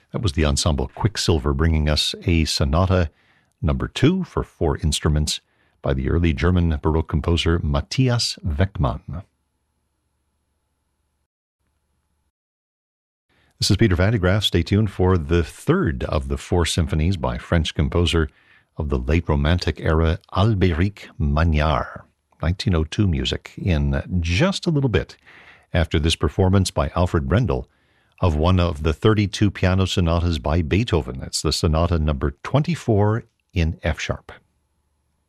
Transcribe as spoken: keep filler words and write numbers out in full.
That was the ensemble Quicksilver bringing us a sonata number two for four instruments by the early German Baroque composer Matthias Weckmann. This is Peter Van de Graaff. Stay tuned for the third of the four symphonies by French composer of the late Romantic era, Albéric Magnard. nineteen oh two music in just a little bit after this performance by Alfred Brendel of one of the thirty-two piano sonatas by Beethoven. It's the sonata number twenty-four in F sharp.